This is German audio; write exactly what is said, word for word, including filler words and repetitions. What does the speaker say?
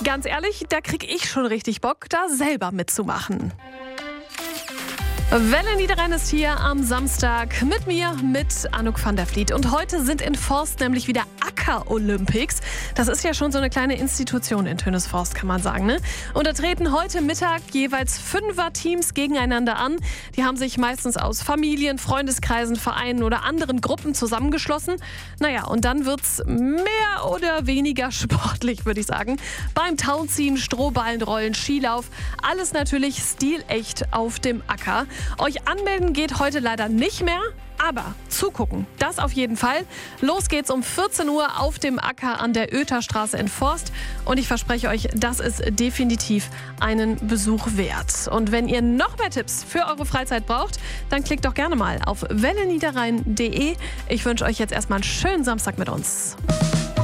Ganz ehrlich, da krieg ich schon richtig Bock, da selber mitzumachen. Welle Niederrhein ist hier am Samstag mit mir, mit Anouk van der Vliet. Und heute sind in Forst nämlich wieder Acker-Olympics. Das ist ja schon so eine kleine Institution in Tönisforst, kann man sagen, ne? Und da treten heute Mittag jeweils Fünfer-Teams gegeneinander an. Die haben sich meistens aus Familien, Freundeskreisen, Vereinen oder anderen Gruppen zusammengeschlossen. Naja, und dann wird's mehr oder weniger sportlich, würde ich sagen. Beim Tauziehen, Strohballenrollen, Skilauf, alles natürlich stilecht auf dem Acker. Euch anmelden geht heute leider nicht mehr, aber zugucken, das auf jeden Fall. Los geht's um vierzehn Uhr auf dem Acker an der Oetherstraße in Forst. Und ich verspreche euch, das ist definitiv einen Besuch wert. Und wenn ihr noch mehr Tipps für eure Freizeit braucht, dann klickt doch gerne mal auf welle niederrhein punkt de. Ich wünsche euch jetzt erstmal einen schönen Samstag mit uns.